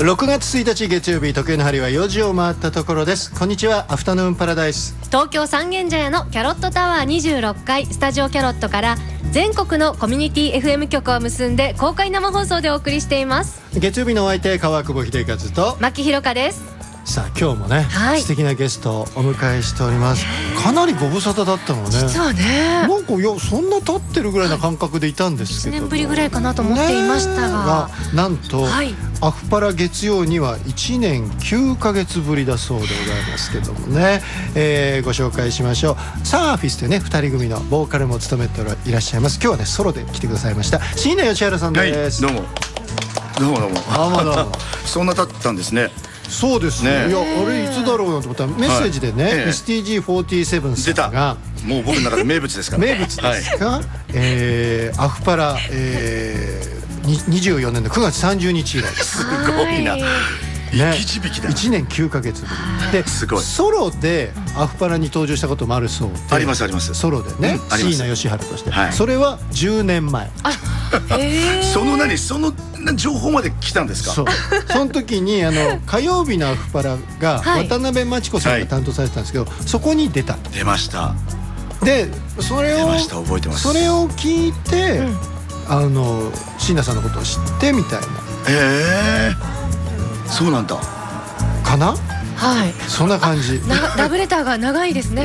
6月1日月曜日、時計の針は4時を回ったところです。こんにちは、アフタヌーンパラダイス。 東京三軒茶屋のキャロットタワー26階スタジオキャロットから全国のコミュニティ FM 局を結んで公開生放送でお送りしています。 月曜日のお相手、川久保秀和と牧ひろかです。 さあ今日もね、素敵なゲストをお迎えしております。かなりご無沙汰だったのね。 実はね、 なんかそんな経ってるぐらいな感覚でいたんですけど、 1年ぶりぐらいかなと思っていましたが、 なんと、アフパラ月曜には1年9ヶ月ぶりだそうでございますけどもね、ご紹介しましょう。サーフィスでね2人組のボーカルも務めていらっしゃいます。今日はねソロで来てくださいました椎名義原さんです。 どうもどうもどうもどうもそんな経ったんですね。 そうですね。いや、あれいつだろうなと思ったらメッセージでね、STG47 さんがもう僕の中で名物ですから名物ですか、アフパラ、24年の9月30日以来です。 すごいな、生き字引だ。 1年9ヶ月ぶりですごい。ソロでアフパラに登場したこともあるそうで。 ありますあります。 ソロでね、椎名義原として、それは10年前。 その情報まで来たんですか。 その時に火曜日のアフパラが渡辺真知子さんが担当されてたんですけど、そこに出ました。でそれを覚えてます。 それを聞いて、椎名さんのことを知ってみたいな。 そうなんだかな。 はい、 そんな感じ。 ラブレターが長いですね。